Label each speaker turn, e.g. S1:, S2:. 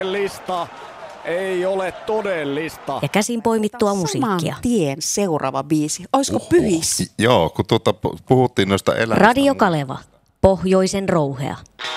S1: Lista ei ole todellista.
S2: Ja käsin poimittua musiikkia.
S3: Saman tien seuraava biisi. Olisiko Pyhissä?
S4: Joo, kun puhuttiin noista elämistä.
S2: Radio Kaleva, pohjoisen rouhea.